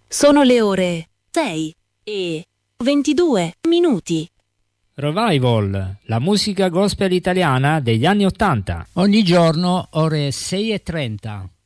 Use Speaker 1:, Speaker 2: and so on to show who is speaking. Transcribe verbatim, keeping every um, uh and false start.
Speaker 1: Sono le ore sei e ventidue minuti.
Speaker 2: Revival, la musica gospel italiana degli anni Ottanta.
Speaker 3: Ogni giorno ore sei e trenta.